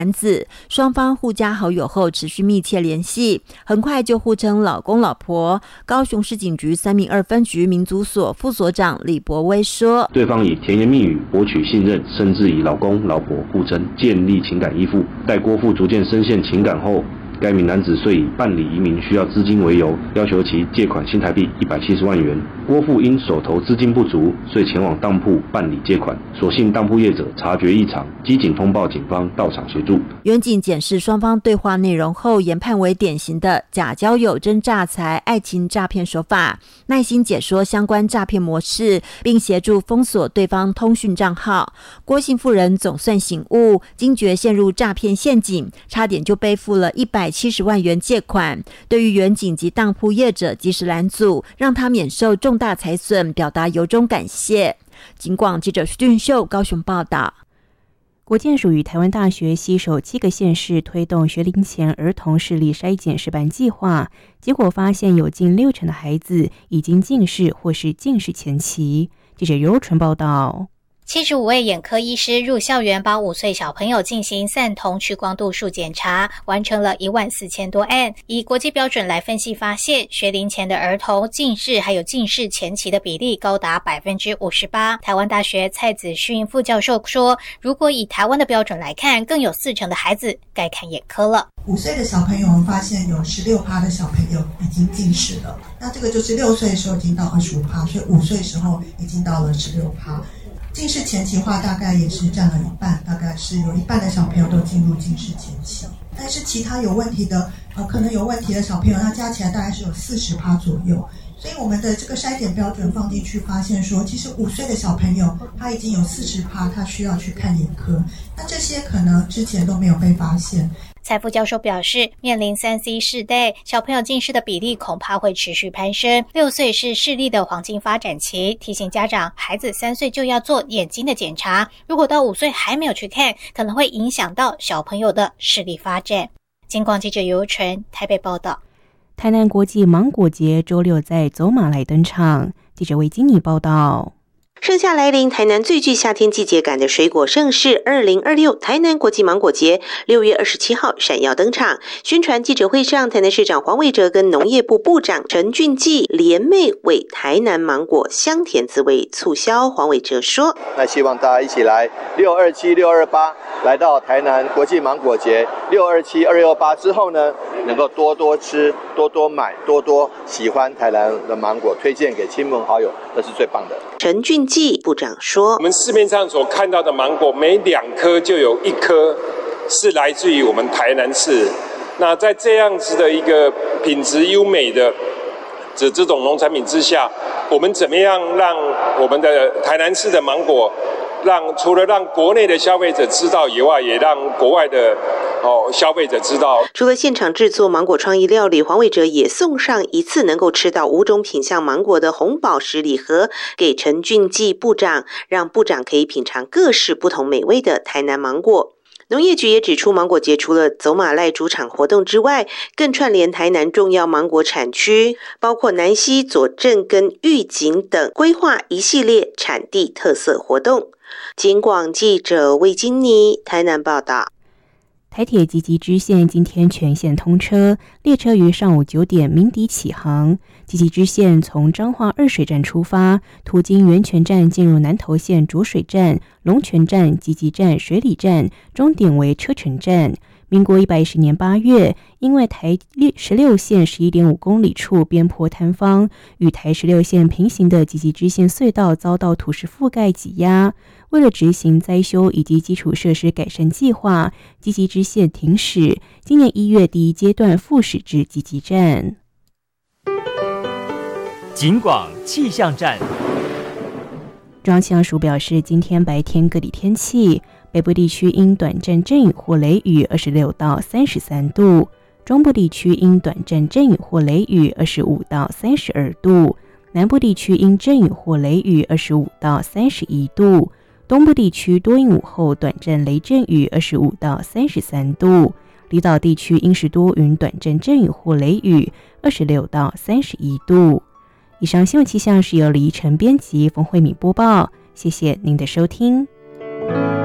男子，双方互加好友后持续密切联系，很快就互称老公老婆。高雄市警局3明2分局民族所副所长李博威说， 对方以甜言蜜语博取信任，甚至以老公老婆互称，建立情感依附。待郭父逐渐深陷情感后，该名男子遂以办理移民需要资金为由，要求其借款新台币170万元。郭父因手头资金不足，遂前往当铺办理借款。所幸当铺业者察觉异常，机警通报警方到场协助。 远警检视双方对话内容后，研判为典型的假交友、真诈财、爱情诈骗手法，耐心解说相关诈骗模式，并协助封锁对方通讯账号。郭姓妇人总算醒悟，惊觉陷入诈骗陷阱，差点就背负了170万元借款。对于远警及当铺业者及时拦阻，让他免受重大财损，表达由衷感谢。警广记者徐俊秀高雄报道。 国健署与台湾大学携手7个县市推动学龄前儿童视力筛检示范计划，结果发现有近60%的孩子已经近视或是近视前期。记者尤纯报道。 75位眼科医师入校园帮5岁小朋友进行散瞳屈光度数检查，完成了14000多案。以国际标准来分析，发现学龄前的儿童近视还有近视前期的比例高达 58%。台湾大学蔡子勋副教授说，如果以台湾的标准来看，更有40%的孩子该看眼科了。 5岁的小朋友，我们发现有16%的小朋友已经近视了，那这个就是6岁的时候已经到25%，所以5岁的时候已经到了16%。近视前期化大概也是占了一半，大概是有一半的小朋友都进入近视前期。但是其他有问题的可能有问题的小朋友，他加起来大概是有40%左右。所以我们的这个筛检标准放进去，发现说其实5岁的小朋友他已经有40%他需要去看眼科，那这些可能之前都没有被发现。 蔡副教授表示，面临3C 世代，小朋友近视的比例恐怕会持续攀升。6岁是视力的黄金发展期，提醒家长，孩子3岁就要做眼睛的检查，如果到5岁还没有去看，可能会影响到小朋友的视力发展。警广记者尤纯台北报道。 台南国际芒果节周6在走马来登场，记者魏金妮报道。 盛夏来临，台南最具夏天季节感的水果盛事2026台南国际芒果节6月27号闪耀登场。宣传记者会上，台南市长黄伟哲跟农业部部长陈俊记联袂为台南芒果香甜滋味促销。黄伟哲说：“ 那希望大家一起来627、628来到台南国际芒果节627、268之后呢，能够多多吃、多多买、多多喜欢台南的芒果，推荐给亲朋好友，这是最棒的。” 陈俊记部长说：“ 我们市面上所看到的芒果，每2颗就有1颗是来自于我们台南市。那在这样子的一个品质优美的这种农产品之下，我们怎么样让我们的台南市的芒果，除了让国内的消费者知道以外，也让国外的消费者知道。” 除了现场制作芒果创意料理，黄伟哲也送上一次能够吃到5种品项芒果的红宝石礼盒给陈俊记部长，让部长可以品尝各式不同美味的台南芒果。农业局也指出，芒果节除了走马赖主场活动之外，更串联台南重要芒果产区，包括南溪、左镇跟玉井等，规划一系列产地特色活动。警广记者魏金妮台南报道。 台铁集集支线今天全线通车，列车于上午9点鸣笛起航。集集支线从彰化二水站出发，途经源泉站进入南投县浊水站、龙泉站、集集站、水里站，终点为车城站。民国110年8月，因为台16线11.5公里处边坡坍方，与台16线平行的集集支线隧道遭到土石覆盖挤压。为了执行灾修以及基础设施改善计划，集集支线停驶，今年1月第1阶段复驶至集集站。 警广气象站。 中央气象署表示，今天白天各地天气，北部地区因短暂阵雨或雷雨26到33度，中部地区因短暂阵雨或雷雨25到32度，南部地区因阵雨或雷雨25到31度，东部地区多云午后短暂雷阵雨25到33度，离岛地区因时多云短暂阵雨或雷雨26到31度。以上新闻气象是由李依晨编辑，冯慧敏播报，谢谢您的收听。